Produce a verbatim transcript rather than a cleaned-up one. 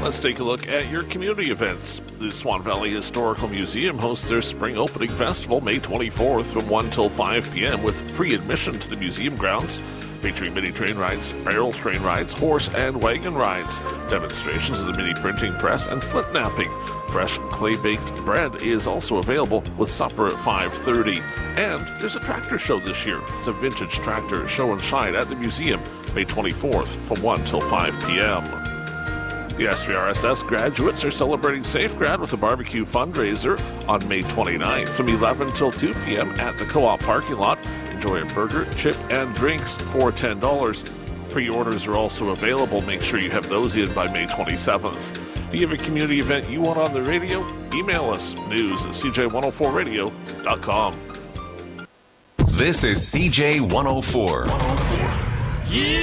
Let's take a look at your community events. The Swan Valley Historical Museum hosts their Spring Opening Festival May twenty-fourth from one till five p.m. with free admission to the museum grounds, featuring mini train rides, barrel train rides, horse and wagon rides, demonstrations of the mini printing press, and flint knapping. Fresh clay-baked bread is also available with supper at five thirty. And there's a tractor show this year. It's a vintage tractor show and shine at the museum May twenty-fourth from one till five p.m. The S V R S S graduates are celebrating SafeGrad with a barbecue fundraiser on May twenty-ninth from eleven till two p.m. at the Co-op parking lot. Enjoy a burger, chip, and drinks for ten dollars. Pre-orders are also available. Make sure you have those in by May twenty-seventh. Do you have a community event you want on the radio? Email us, news at c j one oh four radio dot com. This is C J one oh four. Yeah!